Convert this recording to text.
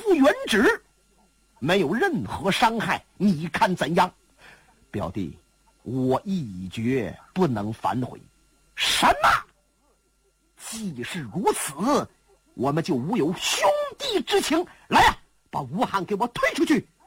原旨，没有任何伤害，你看怎样？表弟，我一决不能反悔。什么？既是如此，我们就无有兄弟之情。来呀，把吴汉给我推出去，